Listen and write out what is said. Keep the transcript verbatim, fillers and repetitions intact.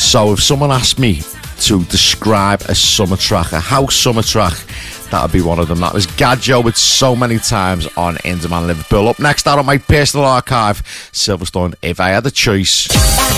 So if someone asked me to describe a summer track, a house summer track, that would be one of them. That was Gadjo with So Many Times on Inderman Liverpool. Up next out on my personal archive, Silverstone, If I Had a Choice.